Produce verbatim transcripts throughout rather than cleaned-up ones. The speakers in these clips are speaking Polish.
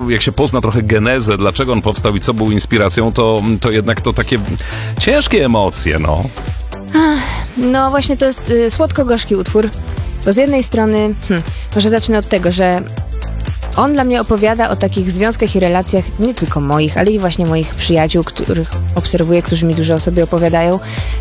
jak się pozna trochę genezę, dlaczego on powstał i co był inspiracją, to, to jednak to takie ciężkie emocje, no. No właśnie to jest y, słodko-gorzki utwór, bo z jednej strony, hm, może zacznę od tego, że on dla mnie opowiada o takich związkach i relacjach, nie tylko moich, ale i właśnie moich przyjaciół, których obserwuję, którzy mi dużo o sobie opowiadają,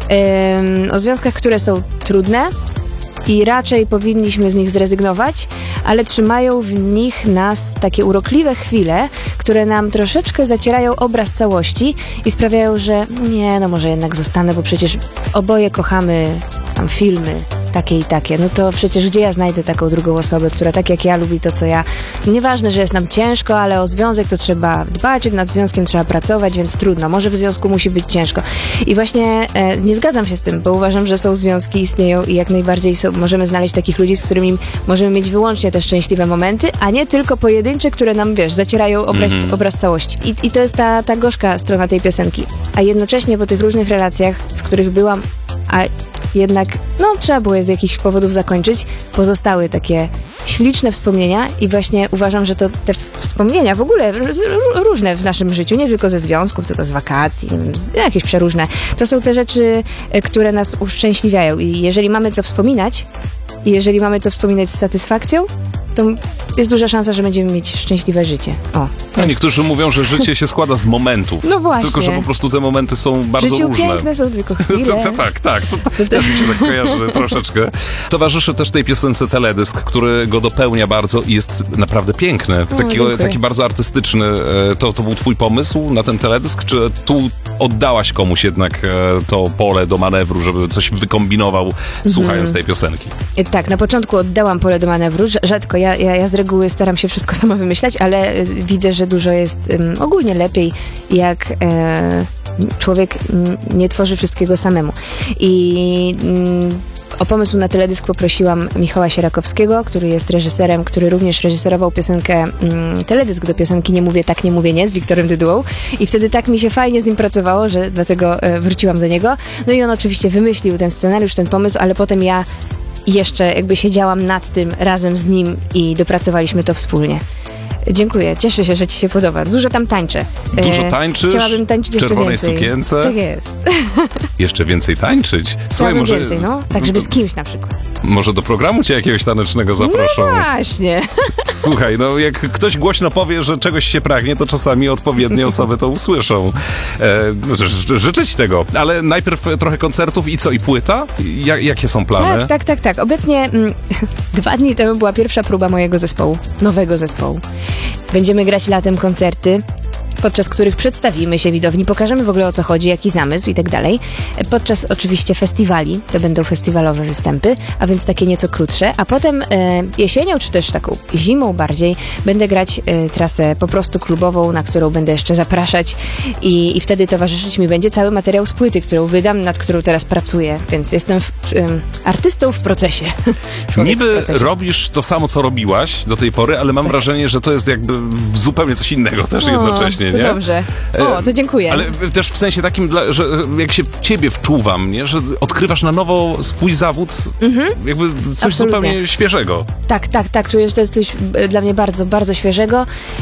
ym, o związkach, które są trudne i raczej powinniśmy z nich zrezygnować, ale trzymają w nich nas takie urokliwe chwile, które nam troszeczkę zacierają obraz całości i sprawiają, że nie, no może jednak zostanę, bo przecież oboje kochamy tam filmy takie i takie, no to przecież gdzie ja znajdę taką drugą osobę, która tak jak ja lubi to, co ja. Nieważne, że jest nam ciężko, ale o związek to trzeba dbać, nad związkiem trzeba pracować, więc trudno. Może w związku musi być ciężko. I właśnie e, nie zgadzam się z tym, bo uważam, że są związki, istnieją i jak najbardziej są, możemy znaleźć takich ludzi, z którymi możemy mieć wyłącznie te szczęśliwe momenty, a nie tylko pojedyncze, które nam, wiesz, zacierają obraz, mm. obraz całości. I, I to jest ta, ta gorzka strona tej piosenki. A jednocześnie po tych różnych relacjach, w których byłam, a jednak, no, trzeba było je z jakichś powodów zakończyć. Pozostały takie śliczne wspomnienia i właśnie uważam, że to te wspomnienia w ogóle różne w naszym życiu, nie tylko ze związków, tylko z wakacji, jakieś przeróżne. To są te rzeczy, które nas uszczęśliwiają i jeżeli mamy co wspominać i jeżeli mamy co wspominać z satysfakcją, to jest duża szansa, że będziemy mieć szczęśliwe życie. O, a niektórzy mówią, że życie się składa z momentów. No właśnie. Tylko, że po prostu te momenty są bardzo Życiu różne. piękne są tylko chwile. Co, co, tak, tak. To, to też mi się tak kojarzy troszeczkę. Towarzyszy też tej piosence teledysk, który go dopełnia bardzo i jest naprawdę piękny. Taki, o, taki bardzo artystyczny. To, to był twój pomysł na ten teledysk? Czy tu oddałaś komuś jednak to pole do manewru, żeby coś wykombinował, mhm. słuchając tej piosenki? Tak, na początku oddałam pole do manewru. Rzadko. Ja, ja, ja z reguły staram się wszystko sama wymyślać, ale widzę, że dużo jest um, ogólnie lepiej, jak e, człowiek m, nie tworzy wszystkiego samemu. I m, o pomysł na teledysk poprosiłam Michała Sierakowskiego, który jest reżyserem, który również reżyserował piosenkę, mm, teledysk do piosenki Nie mówię tak, nie mówię nie z Wiktorem Dydułą i wtedy tak mi się fajnie z nim pracowało, że dlatego e, wróciłam do niego. No i on oczywiście wymyślił ten scenariusz, ten pomysł, ale potem ja jeszcze jakby siedziałam nad tym razem z nim i dopracowaliśmy to wspólnie. Dziękuję, cieszę się, że ci się podoba. Dużo tam tańczę. Dużo tańczysz? Chciałabym tańczyć jeszcze czerwonej więcej. sukience? Tak jest. Jeszcze więcej tańczyć? Słuchaj, może więcej, no. Tak, żeby z kimś na przykład. Może do programu cię jakiegoś tanecznego zaproszą? No właśnie. Słuchaj, no jak ktoś głośno powie, że czegoś się pragnie, to czasami odpowiednie osoby to usłyszą. E, ży, życzę ci tego. Ale najpierw trochę koncertów i co? I płyta? Ja, jakie są plany? Tak, tak, tak, tak. Obecnie mm, dwa dni temu była pierwsza próba mojego zespołu. Nowego zespołu. Będziemy grać latem koncerty, podczas których przedstawimy się widowni, pokażemy w ogóle o co chodzi, jaki zamysł i tak dalej. Podczas oczywiście festiwali, to będą festiwalowe występy, a więc takie nieco krótsze, a potem e, jesienią, czy też taką zimą bardziej, będę grać e, trasę po prostu klubową, na którą będę jeszcze zapraszać i, i wtedy towarzyszyć mi będzie cały materiał z płyty, którą wydam, nad którą teraz pracuję, więc jestem w, e, artystą w procesie. Niby w procesie. Robisz to samo, co robiłaś do tej pory, ale mam tak. wrażenie, że to jest jakby zupełnie coś innego też o, jednocześnie. To nie? Dobrze. O, to dziękuję. Ale też w sensie takim, że jak się w ciebie wczuwam, nie? Że odkrywasz na nowo swój zawód, mhm. jakby coś Absolutnie. zupełnie świeżego. Tak, tak, tak. Czuję, że to jest coś dla mnie bardzo, bardzo świeżego,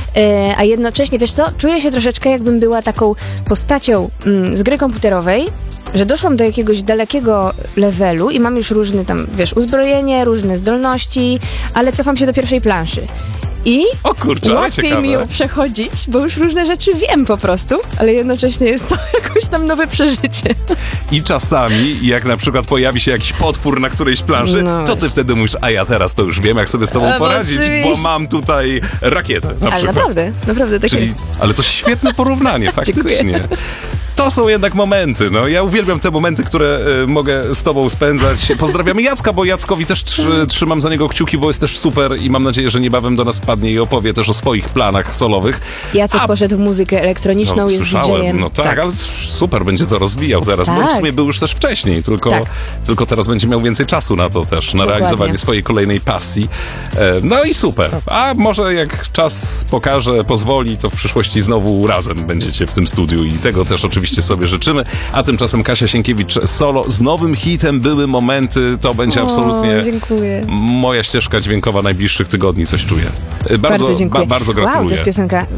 a jednocześnie, wiesz co, czuję się troszeczkę jakbym była taką postacią z gry komputerowej, że doszłam do jakiegoś dalekiego levelu i mam już różne tam, wiesz, uzbrojenie, różne zdolności, ale cofam się do pierwszej planszy. I o kurczę, łatwiej mi ją przechodzić, bo już różne rzeczy wiem po prostu, ale jednocześnie jest to jakoś tam nowe przeżycie. I czasami, jak na przykład pojawi się jakiś potwór na którejś planszy, no to ty wtedy mówisz, a ja teraz to już wiem, jak sobie z tobą a, poradzić, oczywiście. bo mam tutaj rakietę na ale przykład. naprawdę, naprawdę tak Czyli, jest. Ale to świetne porównanie, faktycznie. To są jednak momenty, no. Ja uwielbiam te momenty, które y, mogę z tobą spędzać. Pozdrawiamy Jacka, bo Jackowi też trzy, trzymam za niego kciuki, bo jest też super i mam nadzieję, że niebawem do nas wpadnie i opowie też o swoich planach solowych. Jacek A, poszedł w muzykę elektroniczną, no, jest słyszałem, didżejem. No tak, tak, ale super, będzie to rozwijał teraz, tak. bo w sumie był już też wcześniej, tylko, tak. tylko teraz będzie miał więcej czasu na to też, na Dokładnie. realizowanie swojej kolejnej pasji. E, no i super. A może jak czas pokaże, pozwoli, to w przyszłości znowu razem będziecie w tym studiu i tego też oczywiście sobie życzymy. A tymczasem Kasia Sienkiewicz solo z nowym hitem Były momenty. To będzie o, absolutnie dziękuję. moja ścieżka dźwiękowa najbliższych tygodni, coś czuję. Bardzo, bardzo dziękuję. Ba, bardzo gratuluję. Wow, to jest piosenka